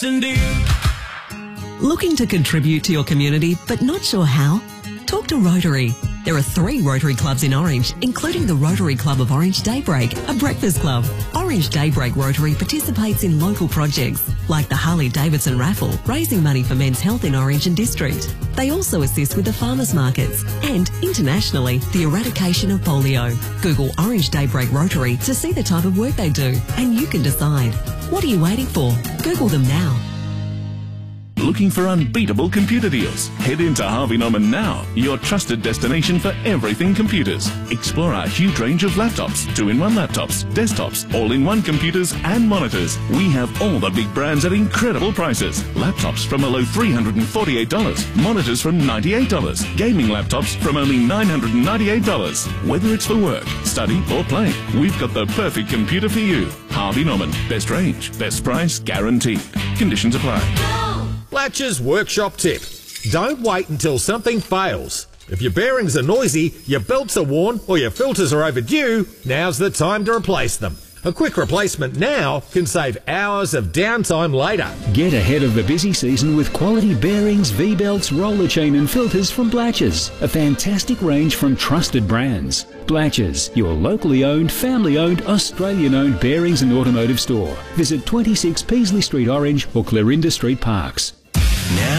Looking to contribute to your community but not sure how? Talk to Rotary. There are 3 Rotary clubs in Orange, including the Rotary Club of Orange Daybreak, a breakfast club. Orange Daybreak Rotary participates in local projects like the Harley-Davidson raffle, raising money for men's health in Orange and District. They also assist with the farmers markets and, internationally, the eradication of polio. Google Orange Daybreak Rotary to see the type of work they do, and you can decide. What are you waiting for? Google them now. Looking for unbeatable computer deals? Head into Harvey Norman now, your trusted destination for everything computers. Explore our huge range of laptops, 2-in-1 laptops, desktops, all-in-one computers and monitors. We have all the big brands at incredible prices. Laptops from a low $348, monitors from $98, gaming laptops from only $998. Whether it's for work, study or play, we've got the perfect computer for you. Harvey Norman, best range, best price, guaranteed. Conditions apply. Blatch's workshop tip. Don't wait until something fails. If your bearings are noisy, your belts are worn, or your filters are overdue, now's the time to replace them. A quick replacement now can save hours of downtime later. Get ahead of the busy season with quality bearings, V-belts, roller chain and filters from Blatch's. A fantastic range from trusted brands. Blatch's, your locally owned, family-owned, Australian-owned bearings and automotive store. Visit 26 Peasley Street, Orange or Clarinda Street, Parks. Now